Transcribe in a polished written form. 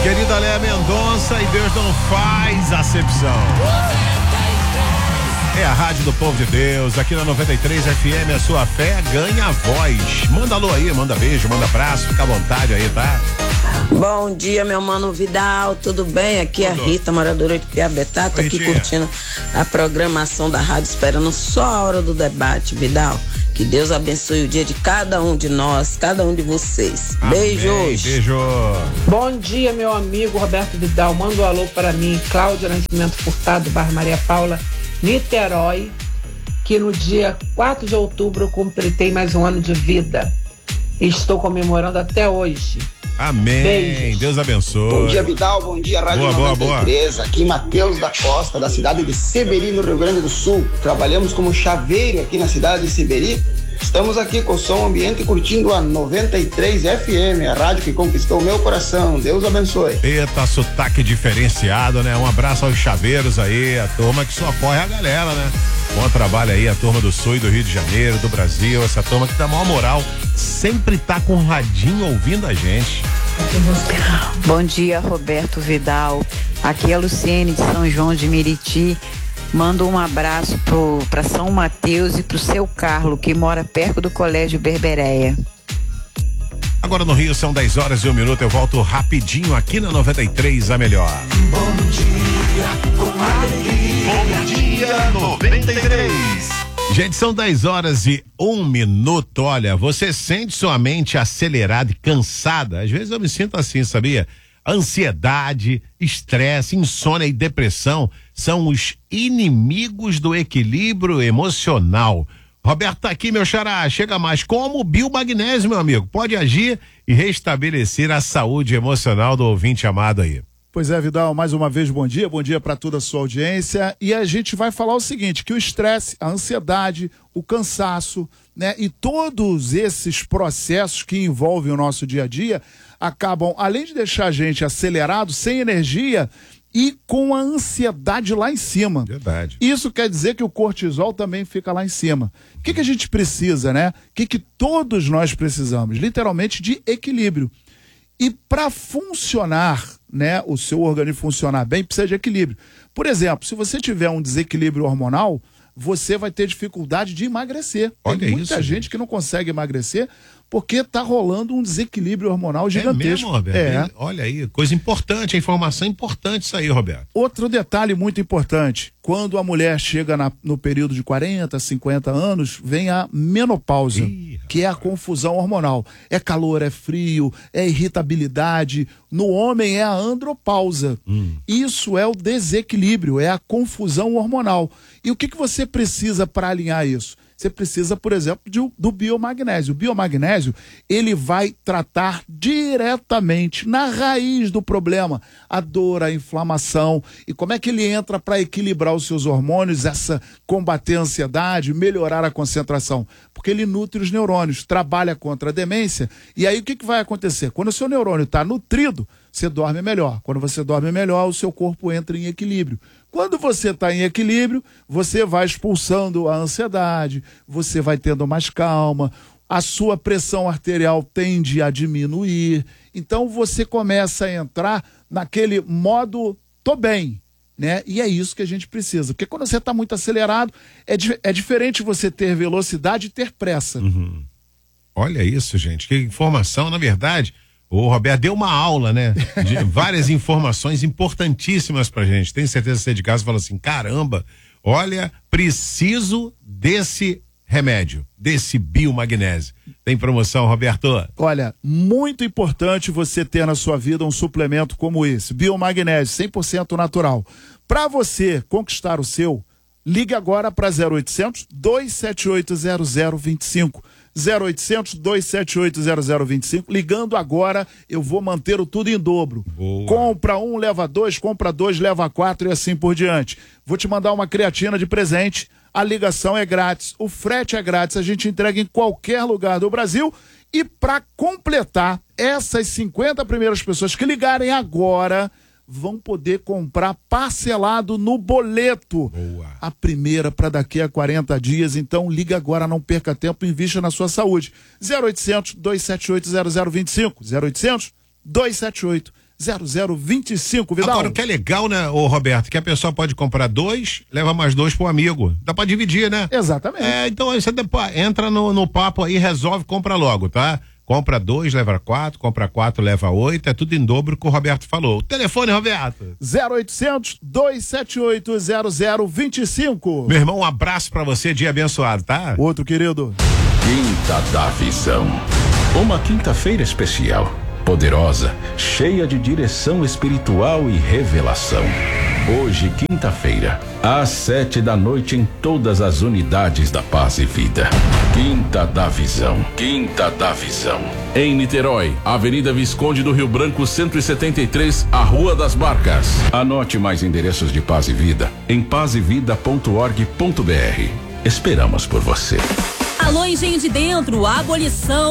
Querida Léa Mendonça, e Deus não faz acepção. É a Rádio do Povo de Deus, aqui na 93 FM, a sua fé ganha voz. Manda alô aí, manda beijo, manda abraço, fica à vontade aí, tá? Bom dia, meu mano Vidal, tudo bem? Aqui é a Rita, moradora de Piabetá, tô aqui curtindo a programação da rádio, esperando só a hora do debate, Vidal. Que Deus abençoe o dia de cada um de nós, cada um de vocês. Beijos. Beijo. Bom dia, meu amigo Roberto Vidal. Manda um alô para mim, Cláudia Nascimento Furtado, Barra Maria Paula, Niterói, que no dia 4 de outubro eu completei mais um ano de vida. Estou comemorando até hoje. Amém. Beijos. Deus abençoe. Bom dia, Vidal. Bom dia, Rádio 93. Aqui Matheus da Costa, da cidade de Seberi, no Rio Grande do Sul. Trabalhamos como chaveiro aqui na cidade de Seberi. Estamos aqui com o som ambiente curtindo a 93 FM, a rádio que conquistou o meu coração. Deus abençoe. Eita, sotaque diferenciado, né? Um abraço aos chaveiros aí, a turma que socorre a galera, né? Bom trabalho aí, a turma do Sul e do Rio de Janeiro, do Brasil, essa turma que dá maior moral, sempre tá com um radinho ouvindo a gente. Bom dia, Roberto Vidal. Aqui é a Luciene de São João de Meriti. Mando um abraço para São Mateus e pro seu Carlos, que mora perto do Colégio Berbereia. Agora no Rio são 10 horas e 1 minuto, eu volto rapidinho aqui na 93, a melhor. Bom dia, com alegria. Bom dia, 93. Gente, são 10 horas e 1 minuto. Olha, você sente sua mente acelerada e cansada? Às vezes eu me sinto assim, sabia? Ansiedade, estresse, insônia e depressão são os inimigos do equilíbrio emocional. Roberto tá aqui, meu xará, chega mais. Como o biomagnésio, meu amigo, pode agir e restabelecer a saúde emocional do ouvinte amado aí. Pois é, Vidal, mais uma vez bom dia para toda a sua audiência, e a gente vai falar o seguinte, que o estresse, a ansiedade, o cansaço, né, e todos esses processos que envolvem o nosso dia a dia acabam, além de deixar a gente acelerado, sem energia e com a ansiedade lá em cima. Verdade. Isso quer dizer que o cortisol também fica lá em cima. O que a gente precisa, né? O que todos nós precisamos? Literalmente de equilíbrio. E para funcionar, né, o seu organismo funcionar bem, precisa de equilíbrio. Por exemplo, se você tiver um desequilíbrio hormonal, você vai ter dificuldade de emagrecer. Olha, tem muita isso, gente que não consegue emagrecer porque está rolando um desequilíbrio hormonal gigantesco. É mesmo, Roberto? Olha aí, coisa importante, a informação importante isso aí, Roberto. Outro detalhe muito importante, quando a mulher chega no período de 40, 50 anos, vem a menopausa, que é a confusão hormonal. É calor, é frio, é irritabilidade. No homem é a andropausa. Isso é o desequilíbrio, é a confusão hormonal. E o que você precisa para alinhar isso? Você precisa, por exemplo, do biomagnésio. O biomagnésio, ele vai tratar diretamente na raiz do problema, a dor, a inflamação. E como é que ele entra para equilibrar os seus hormônios, combater a ansiedade, melhorar a concentração? Porque ele nutre os neurônios, trabalha contra a demência. E aí o que vai acontecer? Quando o seu neurônio está nutrido, você dorme melhor. Quando você dorme melhor, o seu corpo entra em equilíbrio. Quando você está em equilíbrio, você vai expulsando a ansiedade, você vai tendo mais calma, a sua pressão arterial tende a diminuir. Então você começa a entrar naquele modo tô bem, né? E é isso que a gente precisa. Porque quando você está muito acelerado, é diferente você ter velocidade e ter pressa. Olha isso, gente, que informação, na verdade. O Roberto deu uma aula, né? De várias informações importantíssimas pra gente. Tenho certeza que você de casa fala assim, caramba, olha, preciso desse remédio, desse biomagnésio. Tem promoção, Roberto? Olha, muito importante você ter na sua vida um suplemento como esse, biomagnésio, 100% natural. Para você conquistar o seu, ligue agora para 0800 278 0025. 0800 278 0025. Ligando agora, eu vou manter o tudo em dobro. Boa. Compra um, leva dois, compra dois, leva quatro e assim por diante. Vou te mandar uma creatina de presente. A ligação é grátis, o frete é grátis, a gente entrega em qualquer lugar do Brasil. E para completar, essas 50 primeiras pessoas que ligarem agora vão poder comprar parcelado no boleto. Boa. A primeira para daqui a 40 dias, então liga agora, não perca tempo, invista na sua saúde. 0800 278 0025, 0800 278 0025, Vidal. Agora, o que é legal, né, ô Roberto, que a pessoa pode comprar 2, leva mais 2 pro amigo. Dá pra dividir, né? Exatamente. Então aí você depois entra no papo aí, resolve, compra logo, tá? Compra 2, leva 4, compra 4, leva 8, é tudo em dobro que o Roberto falou. O telefone, Roberto? 0800-278-0025. Meu irmão, um abraço pra você, dia abençoado, tá? Outro, querido. Quinta da Visão. Uma quinta-feira especial, poderosa, cheia de direção espiritual e revelação. Hoje, quinta-feira, às 7h em todas as unidades da Paz e Vida. Quinta da Visão. Quinta da Visão. Em Niterói, Avenida Visconde do Rio Branco, 173, a Rua das Barcas. Anote mais endereços de Paz e Vida em pazevida.org.br. Esperamos por você. Alô, Engenho de Dentro, a abolição